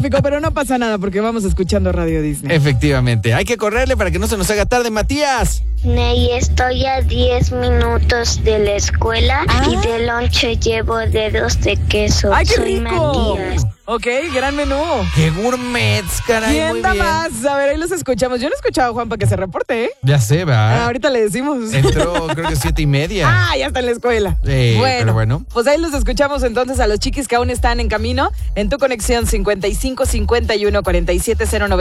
tráfico, pero no pasa nada porque vamos escuchando Radio Disney. Efectivamente. Hay que correrle para que no se nos haga tarde, Matías. Ney, estoy a 10 minutos de la escuela y de lonche llevo dedos de queso. ¡Ay, qué Soy rico! Matías. Ok, gran menú. ¡Qué gourmets, caray! ¿Quién muy da bien. más? A ver, ahí los escuchamos. Yo no he escuchado a Juan para que se reporte, ¿eh? Ya sé, va. Ahorita le decimos. Entró, creo que 7:30. Ya está en la escuela. Pero bueno. Pues ahí los escuchamos entonces a los chiquis que aún están en camino en tu conexión 55 51 47 09.